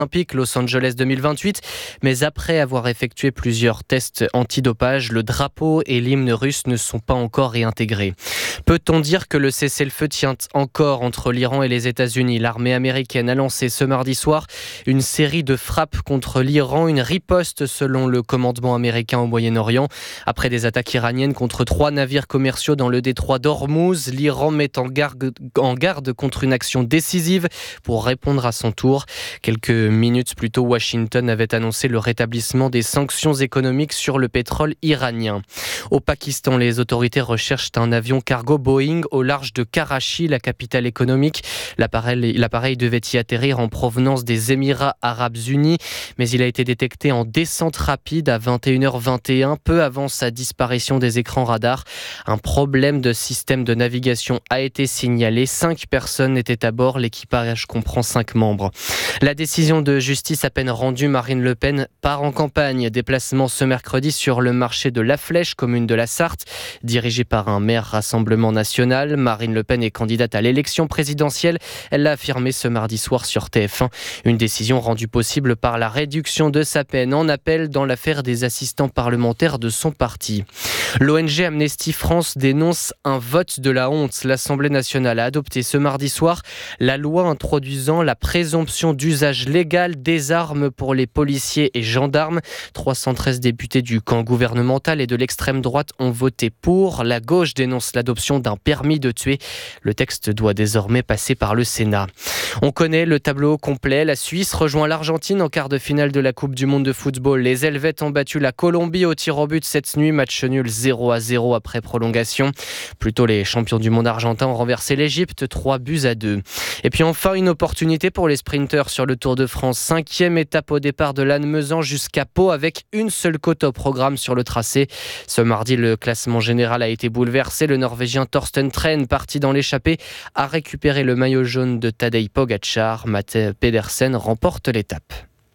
olympiques Los Angeles 2028. Mais après avoir effectué plusieurs tests antidopage, le drapeau et l'hymne russe ne sont pas encore réintégrés. Peut-on dire que le cessez-le-feu tient encore entre l'Iran et les États-Unis ? L'armée américaine a lancé ce mardi soir une série de frappes contre l'Iran, une riposte selon le commandement américain au Moyen-Orient. Après des attaques iraniennes contre 3 navires commerciaux dans le détroit d'Ormuz, l'Iran met en garde contre une action décisive pour répondre à son tour. Quelques minutes plus tôt, Washington avait annoncé le rétablissement des sanctions économiques sur le pétrole iranien. Au Pakistan, les autorités recherchent un avion cargo Boeing au large de Karachi, la capitale économique. L'appareil devait y atterrir en provenance des Émirats arabes unis, mais il a été détecté en descente rapide à 21h21, peu avant sa disparition des écrans radars. Un problème de système de navigation a été signalé. 5 personnes étaient à bord. L'équipage comprend 5 membres. La décision de justice à peine rendue, Marine Le Pen part en campagne. Déplacement ce mercredi sur le marché de La Flèche, commune de la Sarthe, dirigée par un maire Rassemblement National. Marine Le Pen est candidate à l'élection présidentielle. Elle l'a affirmé ce mardi soir sur TF1. Une décision rendue possible par la réduction de sa peine en appel dans l'affaire des assistants parlementaires de son parti. L'ONG Amnesty France dénonce un vote de la honte. L'Assemblée nationale a adopté ce mardi soir la loi introduisant la présomption d'usage légal des armes pour les policiers et gendarmes. 313 députés du camp gouvernemental et de l'extrême droite ont voté pour. La gauche dénonce l'adoption d'un permis de tuer. Le texte doit désormais passer par le Sénat. On connaît le tableau complet. La Suisse rejoint l'Argentine en quart de finale de la Coupe du Monde de football. Les Helvètes ont battu la Colombie au tir au but cette nuit. Match nul 0-0 après prolongation. Plutôt les champions du monde argentins ont renversé l'Égypte 3-2. Et puis enfin, une opportunité pour les sprinteurs sur le Tour de France. 5e étape au départ de Lannemezan jusqu'à Pau avec une seule côte au programme sur le tracé. Ce mardi, le classement général a été bouleversé. Le Norvégien Thorsten Tren, parti dans l'échappée, a récupéré le maillot jaune de Tadej Pogačar. Mate Pedersen remporte l'étape.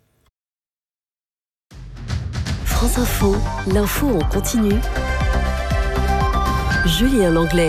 France Info, l'info en continu. Julien Langlais.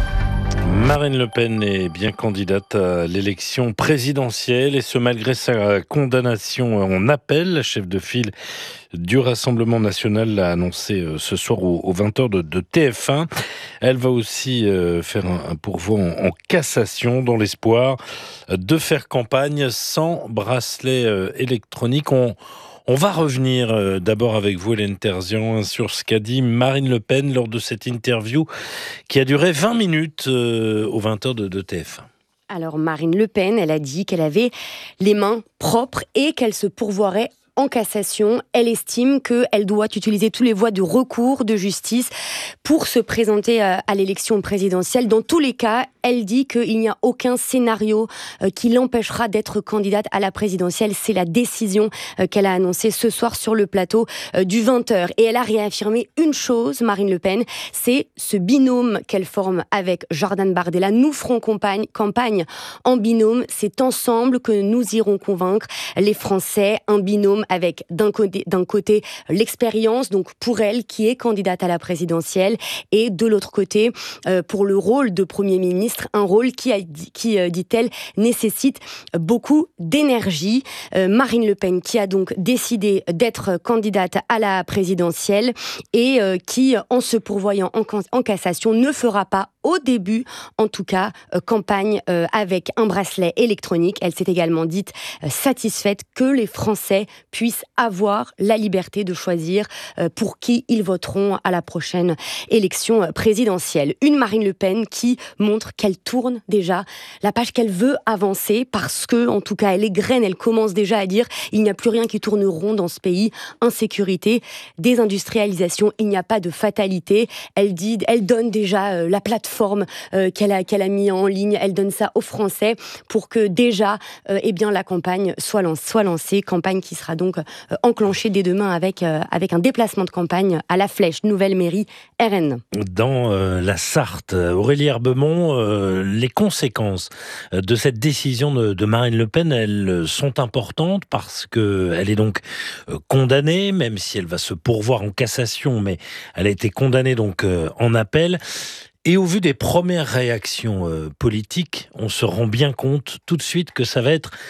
Marine Le Pen est bien candidate à l'élection présidentielle et ce malgré sa condamnation en appel. La chef de file du Rassemblement National l'a annoncé ce soir aux 20h de TF1. Elle va aussi faire un pourvoi en cassation dans l'espoir de faire campagne sans bracelet électronique. On va revenir d'abord avec vous, Hélène Terzian, sur ce qu'a dit Marine Le Pen lors de cette interview qui a duré 20 minutes aux 20h de TF1. Alors Marine Le Pen, elle a dit qu'elle avait les mains propres et qu'elle se pourvoirait en cassation. Elle estime qu'elle doit utiliser toutes les voies de recours de justice pour se présenter à l'élection présidentielle. Dans tous les cas, elle dit qu'il n'y a aucun scénario qui l'empêchera d'être candidate à la présidentielle. C'est la décision qu'elle a annoncée ce soir sur le plateau du 20h. Et elle a réaffirmé une chose, Marine Le Pen, c'est ce binôme qu'elle forme avec Jordan Bardella. Nous ferons campagne en binôme. C'est ensemble que nous irons convaincre les Français. Un binôme avec d'un côté l'expérience, donc pour elle qui est candidate à la présidentielle, et de l'autre côté pour le rôle de Premier ministre, un rôle qui dit-elle, nécessite beaucoup d'énergie. Marine Le Pen qui a donc décidé d'être candidate à la présidentielle et qui, en se pourvoyant en cassation, ne fera pas au début, en tout cas, campagne avec un bracelet électronique. Elle s'est également dite satisfaite que les Français puissent avoir la liberté de choisir pour qui ils voteront à la prochaine élection présidentielle. Une Marine Le Pen qui montre qu'elle tourne déjà la page, qu'elle veut avancer parce que, en tout cas, elle égrène, elle commence déjà à dire il n'y a plus rien qui tourne rond dans ce pays. Insécurité, désindustrialisation, il n'y a pas de fatalité. Elle donne déjà la plateforme qu'elle a mis en ligne. Elle donne ça aux Français pour que déjà, la campagne soit lancée. Campagne qui sera donc enclenchée dès demain avec un déplacement de campagne à La Flèche, nouvelle mairie RN. Dans la Sarthe, Aurélie Herbemont, les conséquences de cette décision de Marine Le Pen, elles sont importantes parce qu'elle est donc condamnée, même si elle va se pourvoir en cassation, mais elle a été condamnée donc en appel. Et au vu des premières réactions politiques, on se rend bien compte tout de suite que ça va être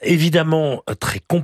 évidemment très compliqué.